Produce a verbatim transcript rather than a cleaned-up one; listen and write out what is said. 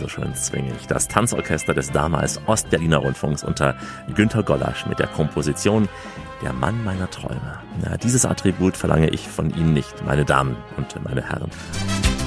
schön zwingig. Das Tanzorchester des damals Ostberliner Rundfunks unter Günter Gollasch mit der Komposition Der Mann meiner Träume. Na, dieses Attribut verlange ich von Ihnen nicht, meine Damen und meine Herren.